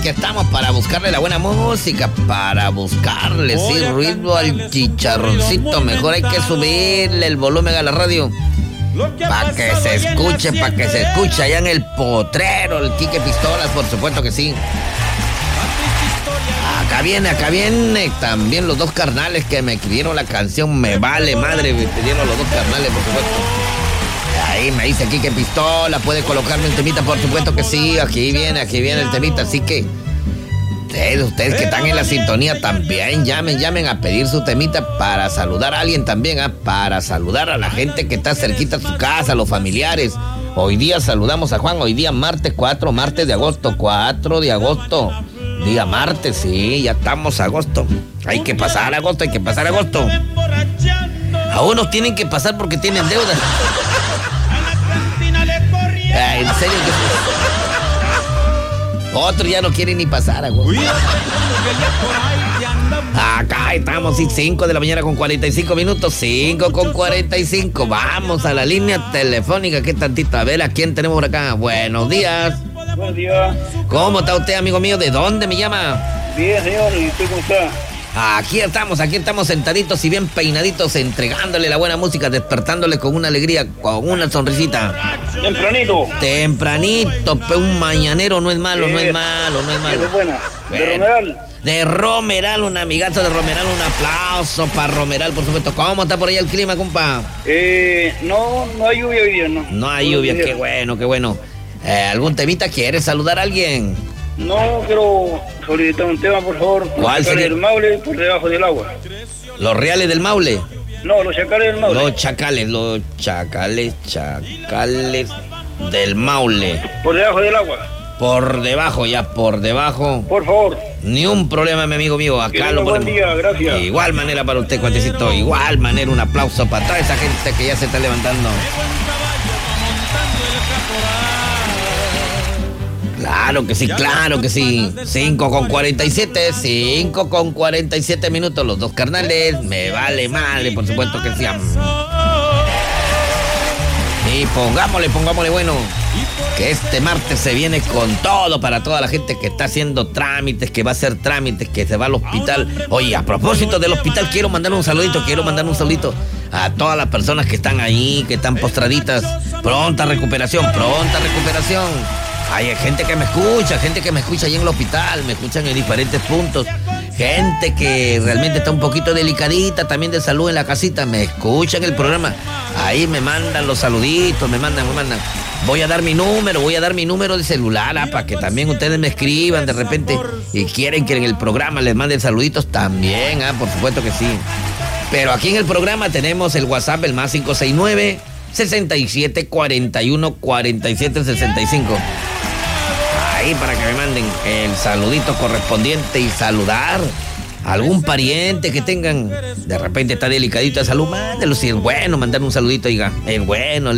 Que estamos para buscarle la buena música, para buscarle, sí, ritmo al chicharroncito. Mejor hay que subirle el volumen a la radio para que se escuche allá en el potrero, el Quique Pistolas, por supuesto que sí. Acá viene también los dos carnales que me escribieron la canción Me Vale Madre, me pidieron los dos carnales, por supuesto. Ahí me dice Quique Pistola, puede colocarme un temita, por supuesto que sí, aquí viene el temita, así que ustedes que están en la sintonía también llamen a pedir su temita para saludar a alguien también, para saludar a la gente que está cerquita a su casa, a los familiares. Hoy día saludamos a Juan, hoy día martes de agosto, 4 de agosto, día martes, sí, ya estamos a agosto, hay que pasar agosto. A unos tienen que pasar porque tienen deudas. En serio que otros ya no quieren ni pasar agosto. Acá estamos, 5 de la mañana con 45 minutos, 5 con 45. Vamos a la línea telefónica, ¿qué tantito? A ver, ¿a quién tenemos por acá? Buenos días. Buenos días. ¿Cómo está usted, amigo mío? ¿De dónde me llama? Bien, señor, ¿y usted cómo está? Aquí estamos sentaditos y bien peinaditos, entregándole la buena música, despertándole con una alegría, con una sonrisita. Tempranito, un mañanero no es malo. Es buena. De Romeral, un amigazo de Romeral, un aplauso para Romeral, por supuesto. ¿Cómo está por allá el clima, compa? No hay lluvia hoy día, ¿no? No hay lluvia, qué bueno. ¿Algún temita? ¿Quieres saludar a alguien? No, quiero solicitar un tema, por favor. ¿Cuál sería? El Maule por debajo del agua. ¿Los reales del Maule? No, los chacales del Maule. Los chacales del Maule. Por debajo del agua. Por debajo. Por favor. Ni un problema, mi amigo mío. Acá lo ponemos. Buen día, gracias. De igual manera para usted, cuatecito. Igual manera, un aplauso para toda esa gente que ya se está levantando. Claro que sí. 5 con 47 minutos. Los dos carnales. Me vale madre, por supuesto que sí. Y pongámosle bueno. Que este martes se viene con todo para toda la gente que está haciendo trámites, que va a hacer trámites, que se va al hospital. Oye, a propósito del hospital, quiero mandar un saludito a todas las personas que están ahí, que están postraditas. Pronta recuperación. Hay gente que me escucha ahí en el hospital, me escuchan en diferentes puntos. Gente que realmente está un poquito delicadita también de salud en la casita, me escuchan el programa. Ahí me mandan los saluditos, me mandan. Voy a dar mi número de celular, para que también ustedes me escriban de repente y quieren que en el programa les manden saluditos también, por supuesto que sí. Pero aquí en el programa tenemos el WhatsApp, el más 569 67 41 47 65. Ahí para que me manden el saludito correspondiente y saludar a algún pariente que tengan, de repente está delicadito de salud, mándelo, si es bueno mandar un saludito, diga, es bueno,